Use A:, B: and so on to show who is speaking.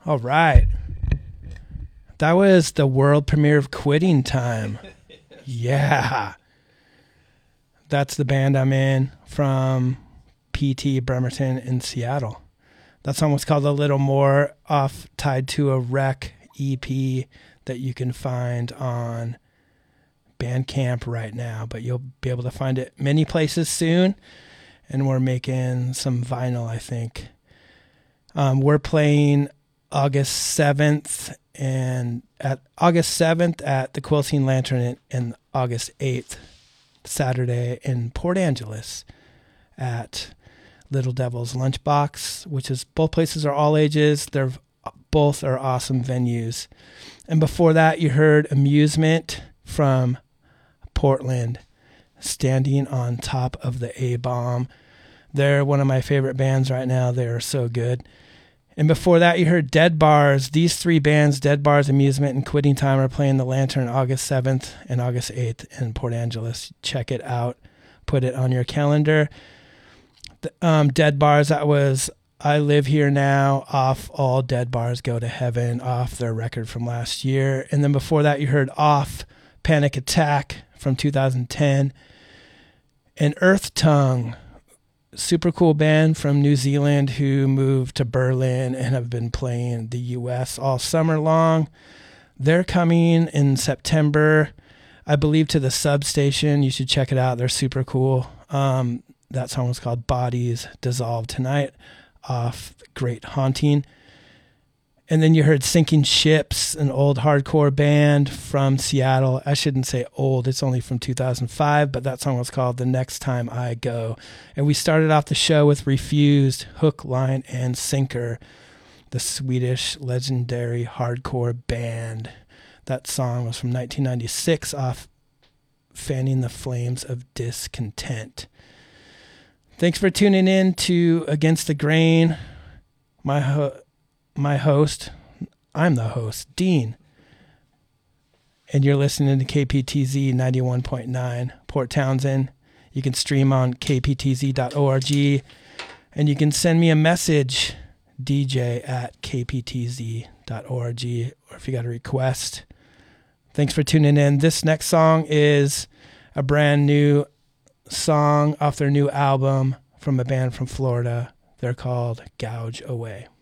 A: All right. That was the world premiere of Quitting Time. Yeah. That's the band I'm in from PT Bremerton in Seattle. That song was called A Little More, off Tied to a Wreck EP that you can find on Bandcamp right now, but you'll be able to find it many places soon. And we're making some vinyl, I think. We're playing August 7th and at August 7th at the Quilcene Lantern and August 8th, Saturday in Port Angeles at Little Devil's Lunchbox, which is both places are all ages. They're both are awesome venues. And before that, you heard Amusement from Portland, Standing on Top of the A-Bomb. They're one of my favorite bands right now. They're so good. And before that, you heard Dead Bars. These three bands, Dead Bars, Amusement, and Quitting Time, are playing the Lantern August 7th and August 8th in Port Angeles. Check it out. Put it on your calendar. Dead Bars, that was I Live Here Now, off All Dead Bars Go to Heaven, off their record from last year. And then before that, you heard Off Panic Attack from 2010. And Earth Tongue, super cool band from New Zealand who moved to Berlin and have been playing the U.S. all summer long. They're coming in September, I believe, to the Substation. You should check it out. They're super cool. That song was called Bodies Dissolve Tonight, off Great Haunting. And then you heard Sinking Ships, an old hardcore band from Seattle. I shouldn't say old, it's only from 2005, but that song was called The Next Time I Go. And we started off the show with Refused, Hook, Line, and Sinker, the Swedish legendary hardcore band. That song was from 1996 off Fanning the Flames of Discontent. Thanks for tuning in to Against the Grain. My host, I'm the host, Dean. And you're listening to KPTZ 91.9 Port Townsend. You can stream on kptz.org. And you can send me a message, dj@kptz.org, or if you got a request. Thanks for tuning in. This next song is a brand new song off their new album from a band from Florida. They're called Gouge Away.